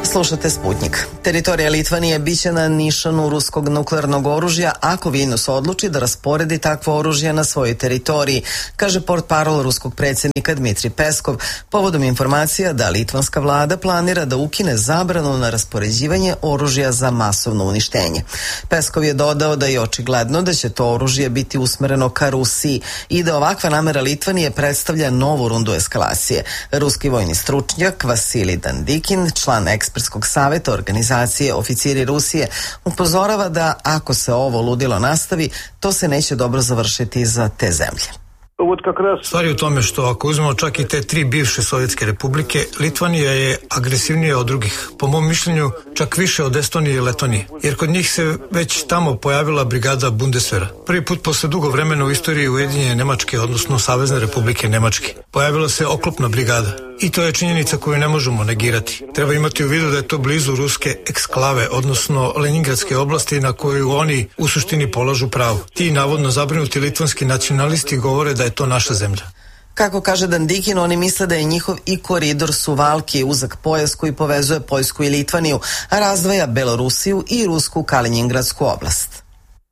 Slušate Sputnik. Teritorija Litvanije biće na nišanu ruskog nuklearnog oružja ako Viljnus odluči da rasporedi takvo oružje na svojoj teritoriji, kaže portparol ruskog predsjednika Dmitrij Peskov povodom informacija da litvanska vlada planira da ukine zabranu na raspoređivanje oružja za masovno uništenje. Peskov je dodao da je očigledno da će to oružje biti usmereno ka Rusiji i da ovakva namera Litvanije predstavlja novu rundu eskalacije. Ruski vojni stručnjak Vasilij Dandikin, član ekspertskog saveta organizacije Oficiri Rusije, upozorava da ako se ovo ludilo nastavi, to se neće dobro završiti za te zemlje. Stvar je u tome što ako uzmemo čak i te 3 bivše sovjetske republike, Litvanija je agresivnija od drugih. Po mom mišljenju čak više od Estonije i Letonije. Jer kod njih se već tamo pojavila brigada Bundeswehra. Prvi put posle dugo vremena u istoriji Ujedinjene Nemačke, odnosno Savezne Republike Nemačke. Pojavila se oklopna brigada. I to je činjenica koju ne možemo negirati. Treba imati u vidu da je to blizu ruske eksklave, odnosno Leningradske oblasti na koju oni u suštini polažu pravo. Ti navodno zabrinuti litvanski nacionalisti govore da je to naša zemlja. Kako kaže Dandikin, oni misle da je njihov i koridor Suvalki uzak pojas koji povezuje Poljsku i Litvaniju, a razdvaja Belorusiju i rusku Kaliningradsku oblast.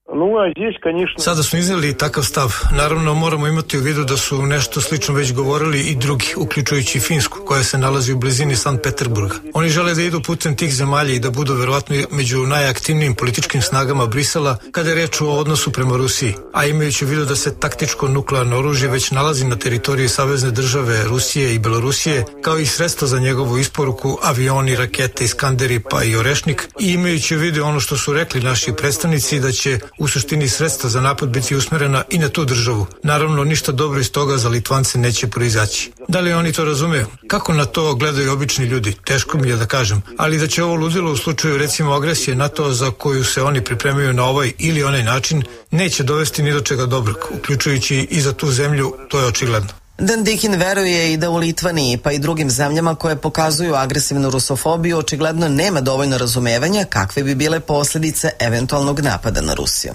Sada su iznijeli takav stav. Naravno, moramo imati u vidu da su nešto slično već govorili i drugi, uključujući Finsku, koja se nalazi u blizini Sankt Peterburga. Oni žele da idu putem tih zemalja i da budu verovatno među najaktivnijim političkim snagama Brisela kada je reč o odnosu prema Rusiji. A imajući u vidu da se taktičko nuklearno oružje već nalazi na teritoriji savezne države Rusije i Belorusije, kao i sredstva za njegovu isporuku, avioni, rakete, Iskanderi pa i Orešnik, i imajući u vidu ono što su rekli naši predstavnici da će u suštini sredstva za napad biti usmerena i na tu državu. Naravno, ništa dobro iz toga za Litvance neće proizaći. Da li oni to razumeju? Kako na to gledaju obični ljudi? Teško mi je da kažem. Ali da će ovo ludilo u slučaju recimo agresije NATO za koju se oni pripremaju na ovaj ili onaj način, neće dovesti ni do čega dobrog, uključujući i za tu zemlju, to je očigledno. Dandikin veruje i da u Litvaniji pa i drugim zemljama koje pokazuju agresivnu rusofobiju očigledno nema dovoljno razumevanja kakve bi bile posljedice eventualnog napada na Rusiju.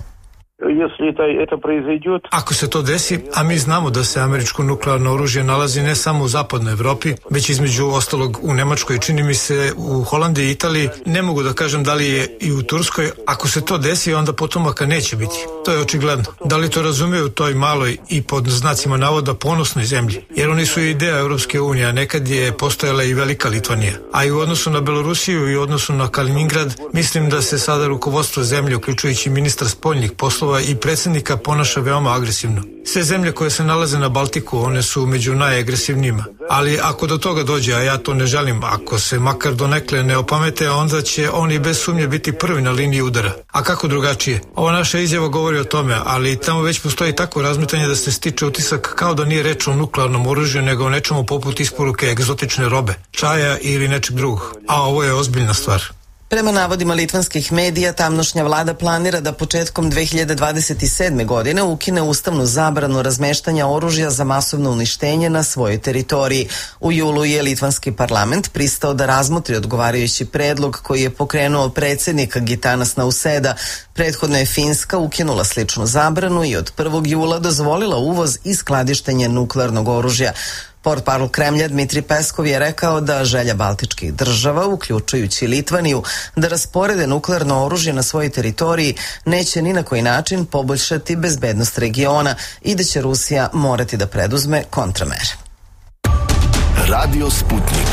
Ako se to desi, a mi znamo da se američko nuklearno oružje nalazi ne samo u zapadnoj Evropi, već između ostalog u Nemačkoj, čini mi se u Holandiji i Italiji, ne mogu da kažem da li je i u Turskoj, ako se to desi, onda potomaka neće biti. To je očigledno. Da li to razumeju u toj maloj i pod znacima navoda ponosnoj zemlji? Jer oni su ideja Europske unije, a nekad je postojala i velika Litvanija. A i u odnosu na Belorusiju i u odnosu na Kaliningrad, mislim da se sada rukovodstvo zemlje, uključujući ministra spoljnih poslova i predsjednika, ponaša veoma agresivno. Sve zemlje koje se nalaze na Baltiku, one su među najagresivnijima. Ali ako do toga dođe, a ja to ne želim, ako se makar donekle ne opamete, onda će oni bez sumnje biti prvi na liniji udara. A kako drugačije? Ova naša izjava govori o tome, ali tamo već postoji takvo razmetanje da se stiče utisak kao da nije reč o nuklearnom oružju, nego o nečemu poput isporuke egzotične robe, čaja ili nečeg drugog. A ovo je ozbiljna stvar. Prema navodima litvanskih medija, tamnošnja vlada planira da početkom 2027. godine ukine ustavnu zabranu razmeštanja oružja za masovno uništenje na svojoj teritoriji. U julu je litvanski parlament pristao da razmotri odgovarajući predlog koji je pokrenuo predsjednik Gitanas Nauseda. Prethodno je Finska ukinula sličnu zabranu i od 1. jula dozvolila uvoz i skladištenje nuklearnog oružja. Portparol Kremlja Dmitrij Peskov je rekao da želja baltičkih država, uključujući Litvaniju, da rasporede nuklearno oružje na svojoj teritoriji neće ni na koji način poboljšati bezbednost regiona i da će Rusija morati da preduzme kontramere. Radio Sputnik.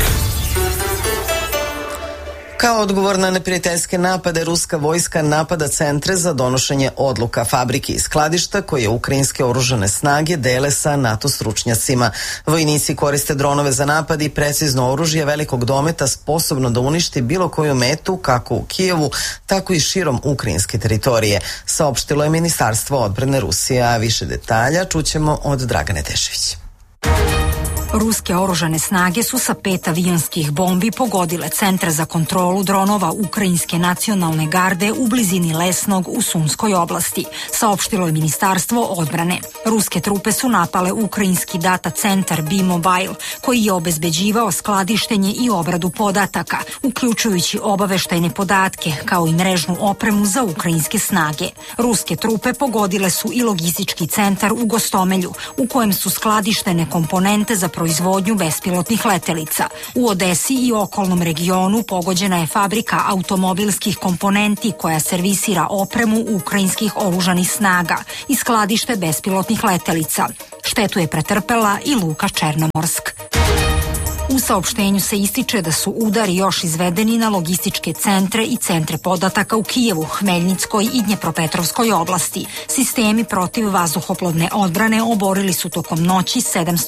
Kao odgovor na neprijateljske napade, ruska vojska napada centre za donošenje odluka, fabrike i skladišta koje ukrajinske oružane snage dele sa NATO stručnjacima. Vojnici koriste dronove za napad i precizno oružje velikog dometa sposobno da uništi bilo koju metu kako u Kijevu, tako i širom ukrajinske teritorije, saopštilo je Ministarstvo odbrane Rusije, a više detalja čućemo od Dragane Tešević. Ruske oružane snage su sa 5 avionskih bombi pogodile centre za kontrolu dronova Ukrajinske nacionalne garde u blizini Lesnog u Sumskoj oblasti, saopštilo je Ministarstvo odbrane. Ruske trupe su napale ukrajinski data centar B-Mobile, koji je obezbeđivao skladištenje i obradu podataka, uključujući obaveštajne podatke, kao i mrežnu opremu za ukrajinske snage. Ruske trupe pogodile su i logistički centar u Gostomelju, u kojem su skladištene komponente za proizvodnju bespilotnih letelica. U Odesi i okolnom regionu pogođena je fabrika automobilskih komponenti koja servisira opremu ukrajinskih oružanih snaga i skladište bespilotnih letelica. Štetu je pretrpela i luka Černomorsk. U saopštenju se ističe da su udari još izvedeni na logističke centre i centre podataka u Kijevu, Hmeljnickoj i Dnjepropetrovskoj oblasti. Sistemi protiv vazduhoplovne odbrane oborili su tokom noći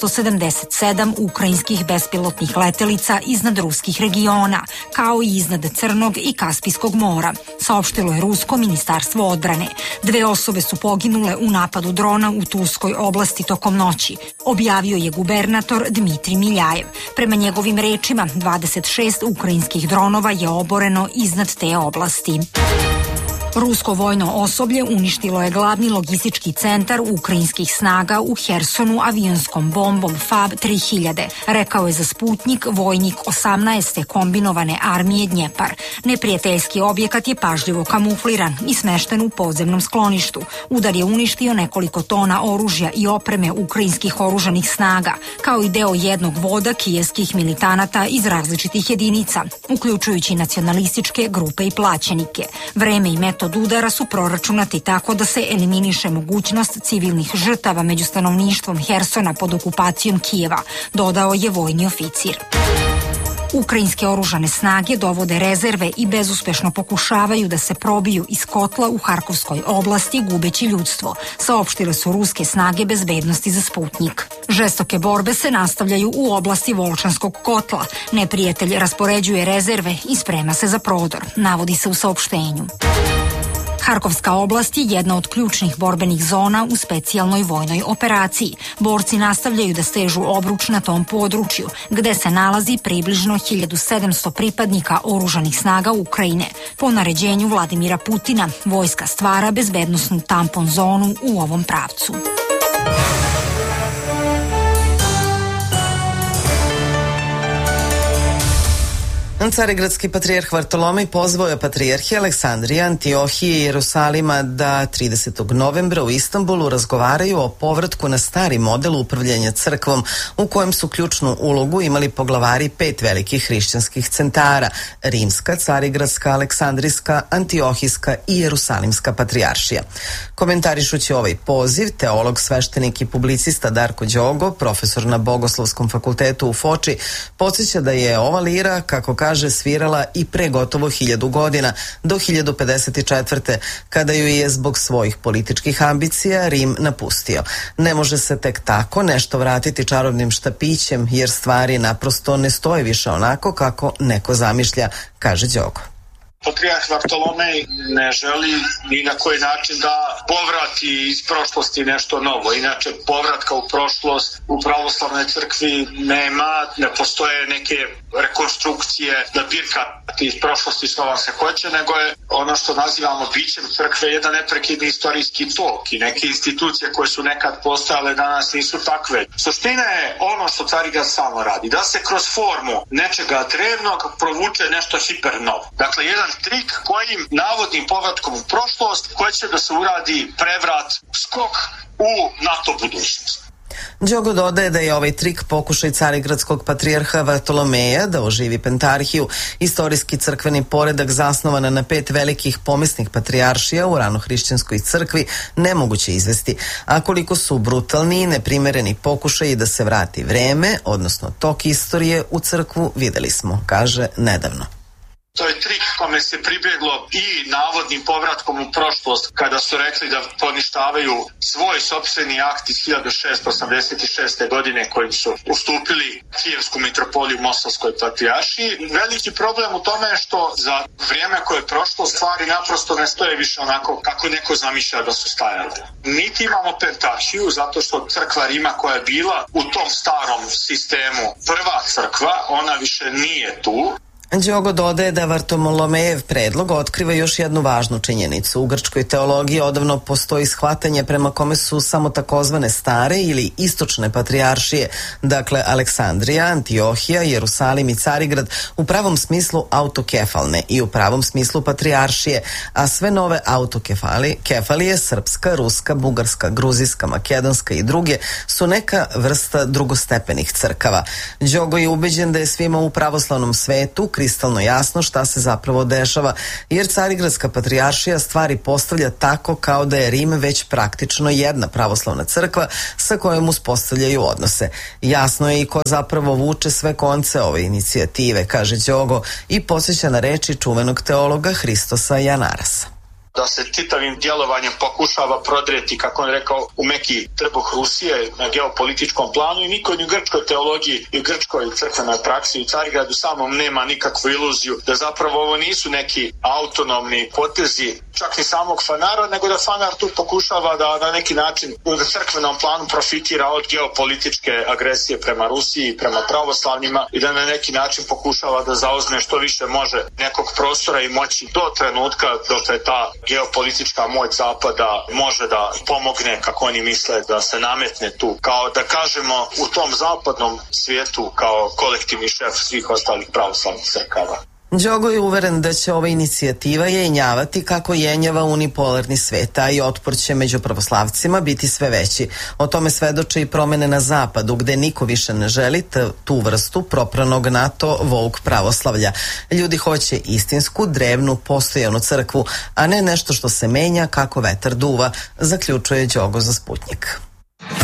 777 ukrajinskih bespilotnih letelica iznad ruskih regiona, kao i iznad Crnog i Kaspijskog mora, saopštilo je Rusko ministarstvo odbrane. 2 osobe su poginule u napadu drona u Tulskoj oblasti tokom noći, objavio je gubernator Dmitrij Miljajev. Prema njegovim rečima, 26 ukrajinskih dronova je oboreno iznad te oblasti. Rusko vojno osoblje uništilo je glavni logistički centar ukrajinskih snaga u Hersonu avionskom bombom FAB-3000, rekao je za Sputnik vojnik 18. kombinovane armije Dnjepar. Neprijateljski objekat je pažljivo kamufliran i smešten u podzemnom skloništu. Udar je uništio nekoliko tona oružja i opreme ukrajinskih oružanih snaga, kao i deo jednog voda kijevskih militanata iz različitih jedinica, uključujući nacionalističke grupe i plaćenike. Vreme i metod udara su proračunati tako da se eliminiše mogućnost civilnih žrtava među stanovništvom Hersona pod okupacijom Kijeva, dodao je vojni oficir. Ukrajinske oružane snage dovode rezerve i bezuspešno pokušavaju da se probiju iz kotla u Harkovskoj oblasti gubeći ljudstvo, saopštile su ruske snage bezbednosti za Sputnik. Žestoke borbe se nastavljaju u oblasti Volčanskog kotla. Neprijatelj raspoređuje rezerve i sprema se za prodor, navodi se u saopštenju. Harkovska oblast je jedna od ključnih borbenih zona u specijalnoj vojnoj operaciji. Borci nastavljaju da stežu obruč na tom području, gde se nalazi približno 1700 pripadnika oružanih snaga Ukrajine. Po naređenju Vladimira Putina, vojska stvara bezbednosnu tampon zonu u ovom pravcu. Carigradski patrijarh Vartolomej pozvao je patrijarhe Aleksandrije, Antiohije i Jerusalima da 30. novembra u Istanbulu razgovaraju o povratku na stari model upravljanja crkvom u kojem su ključnu ulogu imali poglavari 5 velikih hrišćanskih centara: Rimska, Carigradska, Aleksandrijska, Antiohijska i Jerusalimska patrijaršija. Komentarišući ovaj poziv, teolog, sveštenik i publicista Darko Đogo, profesor na Bogoslovskom fakultetu u Foči, podsjeća da je ova lira, kako kaže, svirala i pre gotovo 1000 godina, do 1054. kada ju je zbog svojih političkih ambicija Rim napustio. Ne može se tek tako nešto vratiti čarobnim štapićem, jer stvari naprosto ne stoje više onako kako neko zamišlja, kaže Đogo. Patrijarh Vartolomej ne želi ni na koji način da povrati iz prošlosti nešto novo. Inače, povratka u prošlost u pravoslavnoj crkvi nema, ne postoje neke rekonstrukcije da birkati iz prošlosti što vam se hoće, nego je ono što nazivamo bićem crkve jedan neprekidni istorijski tok i neke institucije koje su nekad postojale danas nisu takve. Suština je ono što Carigrad samo radi, da se kroz formu nečega drevnog provuče nešto hipernovo. Dakle, jedan trik kojim navodnim povratkom u prošlost koji će da se uradi prevrat, skok u NATO budućnost. Đogo dodaje da je ovaj trik pokušaj carigradskog patrijarha Vartolomeja da oživi pentarhiju, istorijski crkveni poredak zasnovan na 5 velikih pomesnih patrijaršija u ranohrišćanskoj crkvi, nemoguće izvesti, a koliko su brutalni i neprimereni pokušaji da se vrati vreme, odnosno tok istorije u crkvu, videli smo, kaže, nedavno. To je trik kome se pribjeglo i navodnim povratkom u prošlost kada su rekli da poništavaju svoj sopstveni akt iz 1686. godine kojim su ustupili Kijevsku mitropoliju Moslavskoj patrijaršiji. Veliki problem u tome je što za vrijeme koje je prošlo stvari naprosto ne stoje više onako kako neko zamišlja da su stajale. Niti imamo pentarhiju zato što crkva Rima koja je bila u tom starom sistemu prva crkva, ona više nije tu. Đogo dodaje da Vartolomejev predlog otkriva još jednu važnu činjenicu. U grčkoj teologiji odavno postoji shvatanje prema kome su samo takozvane stare ili istočne patrijaršije, dakle Aleksandrija, Antiohija, Jerusalim i Carigrad, u pravom smislu autokefalne i u pravom smislu patrijaršije, a sve nove autokefalije, srpska, ruska, bugarska, gruzijska, makedonska i druge, su neka vrsta drugostepenih crkava. Đogo je ubeđen da je svima u pravoslavnom svetu kristalno jasno šta se zapravo dešava, jer Carigradska patrijaršija stvari postavlja tako kao da je Rim već praktično jedna pravoslavna crkva sa kojom uspostavljaju odnose. Jasno je i ko zapravo vuče sve konce ove inicijative, kaže Đogo i podsjeća na reči čuvenog teologa Hristosa Janarasa. Da se čitavim djelovanjem pokušava prodreti, kako on rekao, u meki trbuh Rusije na geopolitičkom planu i niko ni u grčkoj teologiji i u grčkoj crkvenoj praksi i u Carigradu samom nema nikakvu iluziju da zapravo ovo nisu neki autonomni potezi čak ni samog Fanara, nego da Fanar tu pokušava da na neki način u crkvenom planu profitira od geopolitičke agresije prema Rusiji, prema pravoslavnima i da na neki način pokušava da zauzme što više može nekog prostora i moći do trenutka dok je ta geopolitička moć Zapada može da pomogne, kako oni misle, da se nametne tu, kao da kažemo u tom zapadnom svijetu kao kolektivni šef svih ostalih pravoslavnih crkava. Đogo je uveren da će ova inicijativa jenjavati kako jenjava unipolarni svet, a i otpor će među pravoslavcima biti sve veći. O tome svedoče i promene na zapadu, gde niko više ne želi tu vrstu propranog NATO woke pravoslavlja. Ljudi hoće istinsku, drevnu, postojanu crkvu, a ne nešto što se menja kako vetar duva, zaključuje Đogo za Sputnjik.